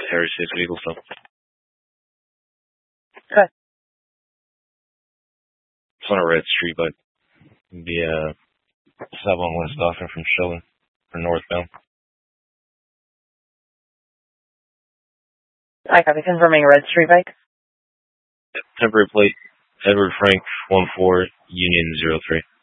Harry 6 vehicle stuff. Okay. It's on a red street, but be stop on West Dauphin from Sheldon or northbound. I copy. Confirming red street bike. Temporary plate, Edward Frank 14 Union 03.